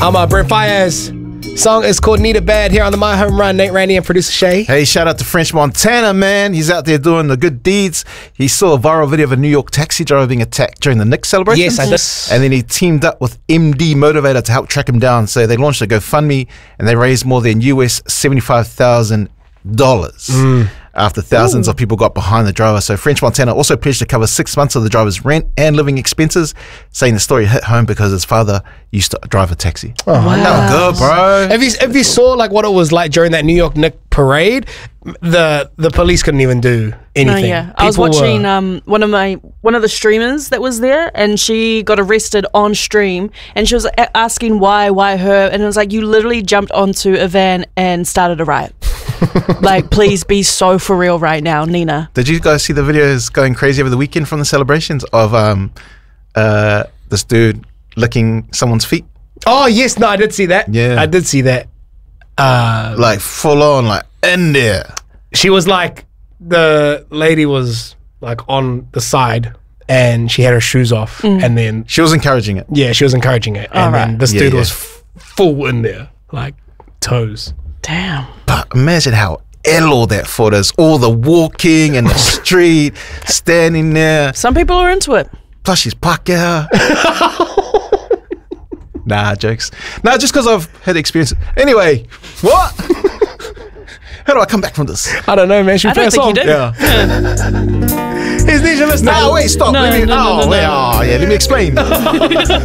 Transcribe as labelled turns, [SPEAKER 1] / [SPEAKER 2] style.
[SPEAKER 1] I'm Brent Fayez. Song is called Need It Bad here on the My Home Run. Nate Randy and producer Shay.
[SPEAKER 2] Hey, shout out to French Montana, man. He's out there doing the good deeds. He saw a viral video of a New York taxi driver being attacked during the Knicks celebration.
[SPEAKER 1] Yes, I did.
[SPEAKER 2] And then he teamed up with MD Motivator to help track him down. So they launched a GoFundMe and they raised more than US $75,000 after thousands of people got behind the driver. So French Montana also pledged to cover 6 months of the driver's rent and living expenses, saying the story hit home because his father used to drive a taxi.
[SPEAKER 1] Oh, wow.
[SPEAKER 2] That was good, bro.
[SPEAKER 1] If you saw like what it was like during that New York Knicks parade, the police couldn't even do anything.
[SPEAKER 3] Oh, yeah. I was watching one of the streamers that was there, and she got arrested on stream, and she was asking why her, and it was like, you literally jumped onto a van and started a riot. Like, please be so for real right now, Nina.
[SPEAKER 2] Did you guys see the videos going crazy over the weekend from the celebrations of this dude licking someone's feet?
[SPEAKER 1] Oh yes, no, I did see that.
[SPEAKER 2] Yeah,
[SPEAKER 1] I did see that.
[SPEAKER 2] Like full on, like in there.
[SPEAKER 1] She was like, the lady was like on the side and she had her shoes off, and then
[SPEAKER 2] she was encouraging it.
[SPEAKER 1] Yeah, she was encouraging it, and then this dude was full in there, like toes.
[SPEAKER 3] Damn.
[SPEAKER 2] But imagine how ill all that foot is. All the walking in the street, standing there.
[SPEAKER 3] Some people are into it.
[SPEAKER 2] Plus she's paka. Nah, jokes. Nah, just because I've had experience. Anyway, what? How do I come back from this?
[SPEAKER 1] I don't know, man. Should we play a song?
[SPEAKER 3] You do.
[SPEAKER 2] Yeah.
[SPEAKER 1] Here's Nisha Mistake.
[SPEAKER 2] No, wait, stop.
[SPEAKER 3] No,
[SPEAKER 2] let me
[SPEAKER 3] yeah, let me explain.